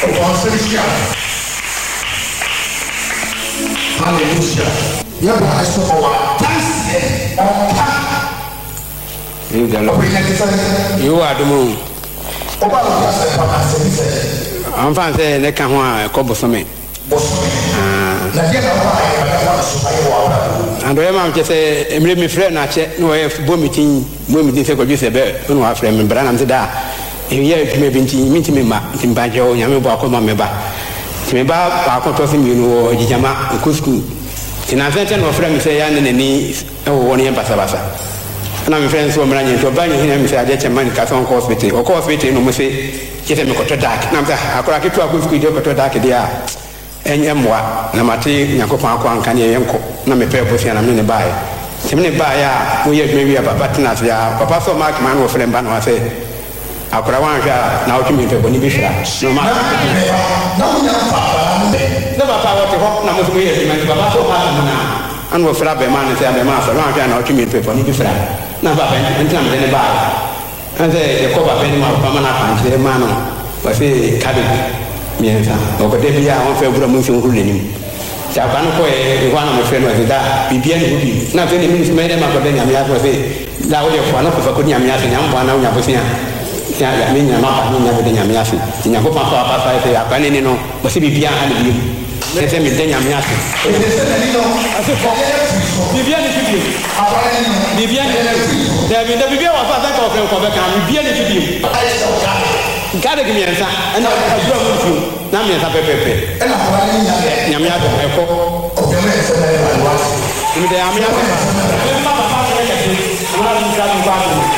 Hallelujah. Yeah, but I saw you are the moon. I'm fine saying they can't want a couple for me. And I am just a me friend, I check no vomiting, second use a bed, no, I frame, but I'm the da. If you may be meeting me, in Bajo, Yamaba, Meba. Timeba, I can toss him, you know, Jama, Kusku. In a certain of friends say, and in the 1 year Basabasa. And I'm friends from running to buy him, say, I get a man Casson hospital, or hospital, no, say, get him a quarter dark. Now, I could keep up with you, quarter dark, dear. Enyamwa na mate nyakopa akwa nka ne yenko na mepe bosia na me ne bae timne bae a wo ye dwemi papa tena so ya papa so mark man wo frem ba no ase akora wan hwa na otumi pe boni bi hwa no ma na papa wo te ho na mo so ye me papa so ma na an wo fra be man se be man so wan hwa na otumi pe boni bi hwa na papa entina me ne bae ante ye ko papa ni ma papa na kan je ma no wa se kabe mienza okotebia on fait bura mun fi ngulu ni ja kan ko e wana mo fe no da bibia ni bi na fe ni mi me de ma ko de nyam ya ko fe da o de ko na ko fa ko nyam ya fe nyam bo na nya bo sia ya ya mi nyam pa ni nya de nyam ya fe nya ko pa pa pa fe ya kan ni no bo si bibia ha ni bi se se mi de nyam ya fe ase ko bibia ni bi bibia ni da bi da bibia wa fa da ko fe ko be kan bibia ni bi Gada give me answer, and I draw with you. Now, yes, I pepe. And I'm Yamiato, I call the